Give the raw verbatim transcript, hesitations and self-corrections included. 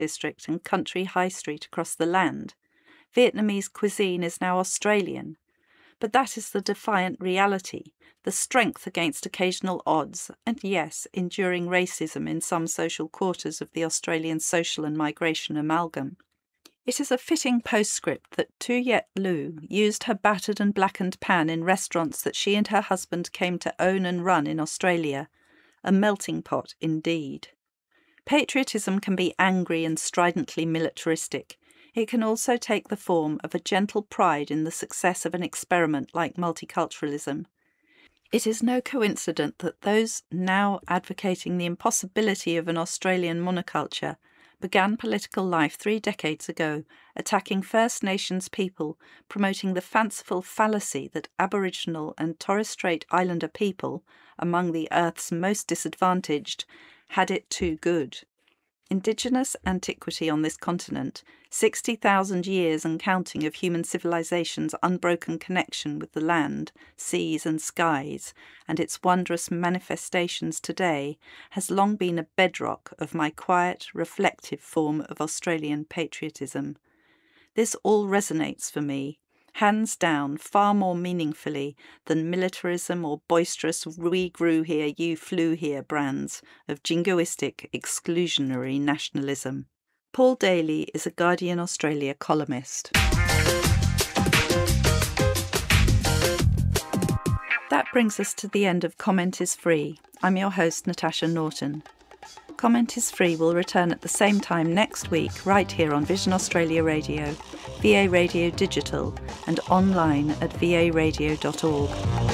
District and Country High Street across the land. Vietnamese cuisine is now Australian. But that is the defiant reality, the strength against occasional odds, and yes, enduring racism in some social quarters of the Australian social and migration amalgam. It is a fitting postscript that Tu Yet Lu used her battered and blackened pan in restaurants that she and her husband came to own and run in Australia. A melting pot indeed. Patriotism can be angry and stridently militaristic. It can also take the form of a gentle pride in the success of an experiment like multiculturalism. It is no coincidence that those now advocating the impossibility of an Australian monoculture began political life three decades ago, attacking First Nations people, promoting the fanciful fallacy that Aboriginal and Torres Strait Islander people, among the Earth's most disadvantaged, had it too good. Indigenous antiquity on this continent, sixty thousand years and counting of human civilization's unbroken connection with the land, seas and skies, and its wondrous manifestations today, has long been a bedrock of my quiet, reflective form of Australian patriotism. This all resonates for me, hands down, far more meaningfully than militarism or boisterous we grew here, you flew here brands of jingoistic, exclusionary nationalism. Paul Daly is a Guardian Australia columnist. That brings us to the end of Comment is Free. I'm your host, Natasha Norton. Comment is Free will return at the same time next week, right here on Vision Australia Radio, V A Radio Digital, and online at v a radio dot org.